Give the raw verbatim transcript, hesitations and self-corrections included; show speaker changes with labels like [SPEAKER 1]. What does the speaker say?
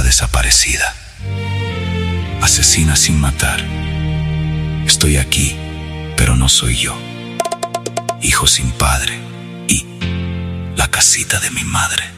[SPEAKER 1] desaparecida. Asesina sin matar. Estoy aquí, pero no soy yo. Hijo sin padre y la casita de mi madre.